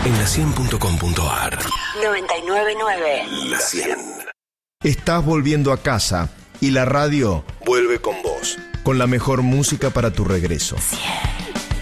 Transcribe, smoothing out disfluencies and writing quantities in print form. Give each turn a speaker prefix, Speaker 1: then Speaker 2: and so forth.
Speaker 1: en la 100.com.ar.
Speaker 2: 999.
Speaker 1: La 100.
Speaker 3: Estás volviendo a casa y la radio
Speaker 1: Vuelve con vos.
Speaker 3: con la mejor música para tu regreso.
Speaker 2: 100.